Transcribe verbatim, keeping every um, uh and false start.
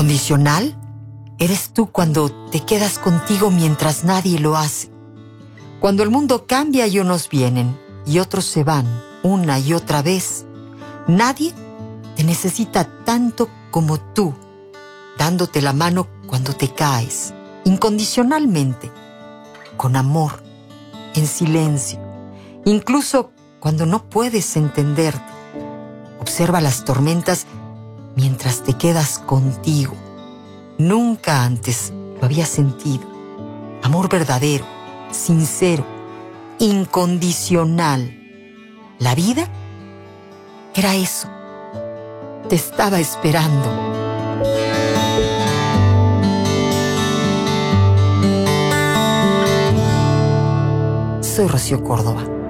Incondicional eres tú cuando te quedas contigo mientras nadie lo hace. Cuando el mundo cambia y unos vienen y otros se van una y otra vez, nadie te necesita tanto como tú, dándote la mano cuando te caes, incondicionalmente, con amor, en silencio, incluso cuando no puedes entenderte. Observa las tormentas mientras te quedas contigo. Nunca antes lo había sentido. Amor verdadero, sincero, incondicional. La vida era eso. Te estaba esperando. Soy Rocío Córdoba.